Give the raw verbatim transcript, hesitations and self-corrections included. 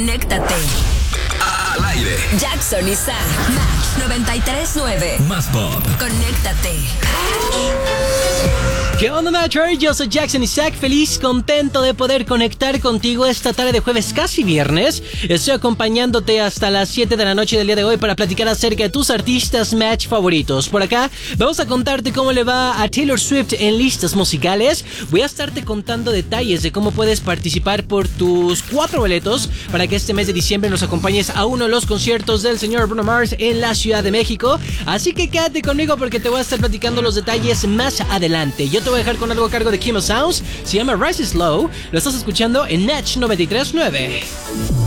Conéctate. Al aire. Jackson y Sa. Match noventa y tres nueve. Más pop. Conéctate. ¿Qué onda, Matcher? Yo soy Jackson Isaac, feliz, contento de poder conectar contigo esta tarde de jueves, casi viernes. Estoy acompañándote hasta las siete de la noche del día de hoy para platicar acerca de tus artistas Match favoritos. Por acá vamos a contarte cómo le va a Taylor Swift en listas musicales. Voy a estarte contando detalles de cómo puedes participar por tus cuatro boletos para que este mes de diciembre nos acompañes a uno de los conciertos del señor Bruno Mars en la Ciudad de México. Así que quédate conmigo porque te voy a estar platicando los detalles más adelante. Yo te voy a dejar con algo a cargo de Kimo Sounds. Se llama Rise Is Low. Lo estás escuchando en Match noventa y tres nueve.